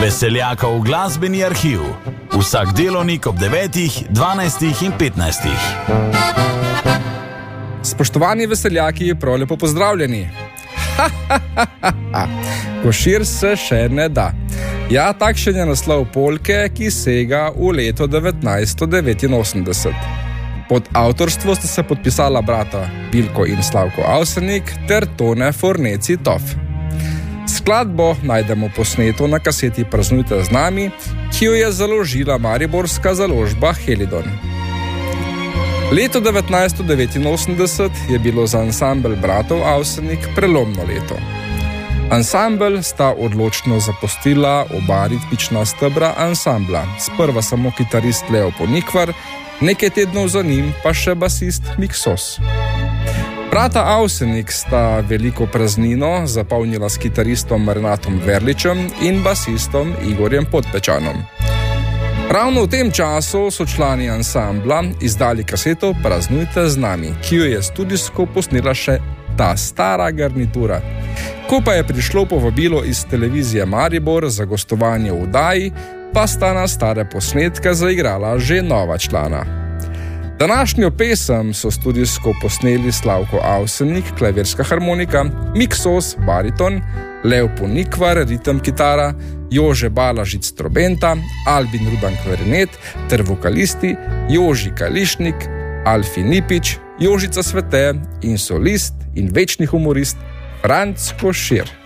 Veseljakov glasbeni arhiv. Vsak delovnik ob 9, 12 in 15. Spoštovani veseljaki, prav lepo pozdravljeni. Košir se še ne da. Ja, takšen je naslov polke, ki sega v leto 1989. Pod avtorstvo sta se podpisala brata Bilko in Slavko Avsenik ter Tone Forneci-Toff. Skladbo najdemo posneto na kaseti Praznujte z nami, ki jo je založila mariborska založba Helidon. Leto 1989 je bilo za ansambel bratov Avsenik prelomno leto. Ansambel sta odločno zapustila oba ritmična stebra ansambla, sprva samo kitarist Leo Ponikvar, nekaj tednov za njim pa še basist Miksos. Brata Avsenik sta veliko praznino zapolnila s kitaristom Renatom Verličem in basistom Igorjem Podpečanom. Ravno v tem času so člani ansambla izdali kaseto Praznujte z nami, ki jo je studijsko posnela še ta stara garnitura. Ko pa je prišlo povabilo iz televizije Maribor za gostovanje v oddaji, pa sta na stare posnetke zaigrala že nova člana. Današnjo pesem so studijsko posneli Slavko Avsenik, klavirska harmonika, Miksos, bariton, Lev Ponikvar, ritem kitara, Jože Balažic, trobenta, Albin Rudan, klarinet ter vokalisti Joži Kališnik, Alfi Nipič, Jožica Svete in solist in večni humorist Franc Košir.